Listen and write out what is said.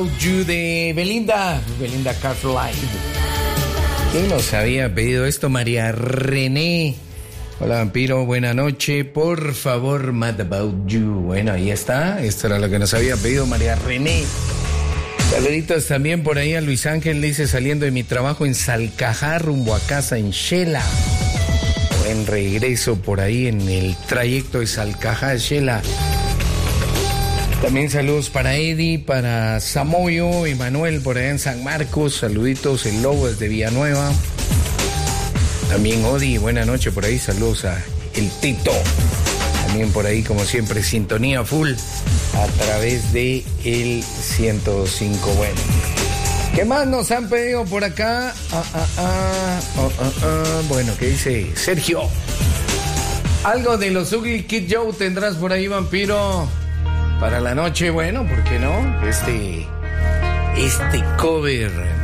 You de Belinda Carlisle. ¿Quién nos había pedido esto? María René. Hola, vampiro, buena noche. Por favor, Mad About You. Bueno, ahí está. Esto era lo que nos había pedido María René. Saluditos también por ahí a Luis Ángel. Le dice, saliendo de mi trabajo en Salcajá, rumbo a casa en Shela. Buen regreso por ahí en el trayecto de Salcajá a Shela. También saludos para Eddie, para Samoyo y Manuel por allá en San Marcos. Saluditos, el Lobo desde Villanueva. También Odi, buena noche por ahí. Saludos a el Tito. También por ahí, como siempre, sintonía full a través de el 105. Bueno, ¿qué más nos han pedido por acá? Bueno, ¿qué dice Sergio? Algo de los Ugly Kid Joe tendrás por ahí, vampiro. Para la noche, bueno, ¿por qué no? Este cover